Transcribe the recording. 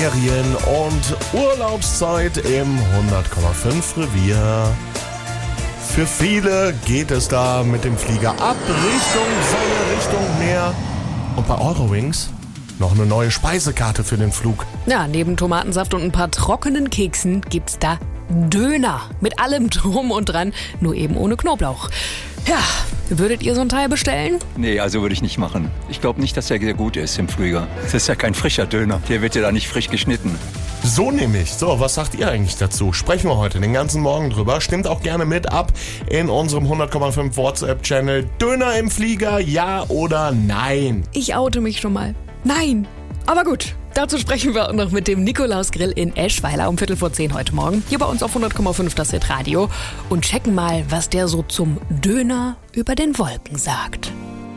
Ferien- und Urlaubszeit im 100,5 Revier. Für viele geht es da mit dem Flieger ab Richtung Sonne, Richtung Meer. Und bei Eurowings noch eine neue Speisekarte für den Flug. Ja, neben Tomatensaft und ein paar trockenen Keksen gibt's da Döner. Mit allem drum und dran, nur eben ohne Knoblauch. Ja, würdet ihr so ein Teil bestellen? Nee, also würde ich nicht machen. Ich glaube nicht, dass der sehr gut ist im Flieger. Das ist ja kein frischer Döner. Der wird ja da nicht frisch geschnitten. So nämlich. So, was sagt ihr eigentlich dazu? Sprechen wir heute den ganzen Morgen drüber. Stimmt auch gerne mit ab in unserem 100,5 WhatsApp-Channel. Döner im Flieger, ja oder nein? Ich oute mich schon mal. Nein. Aber gut, dazu sprechen wir auch noch mit dem Nikolausgrill in Eschweiler um 9:15 heute Morgen. Hier bei uns auf 100,5 das Hitradio. Und checken mal, was der so zum Döner über den Wolken sagt.